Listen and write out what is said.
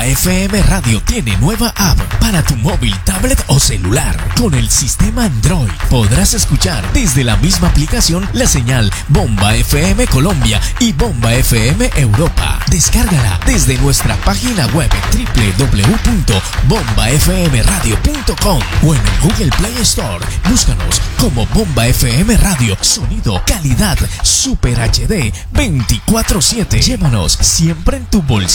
Bomba FM Radio tiene nueva app para tu móvil, tablet o celular. Con el sistema Android podrás escuchar desde la misma aplicación la señal Bomba FM Colombia y Bomba FM Europa. Descárgala desde nuestra página web www.bombafmradio.com o en el Google Play Store. Búscanos como Bomba FM Radio. Sonido, calidad, Super HD 24/7. Llévanos siempre en tu bolsillo.